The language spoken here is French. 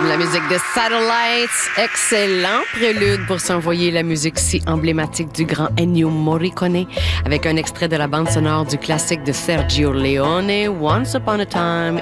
La musique de Satellites, excellent prélude pour s'envoyer la musique si emblématique du grand Ennio Morricone avec un extrait de la bande sonore du classique de Sergio Leone, Once Upon a Time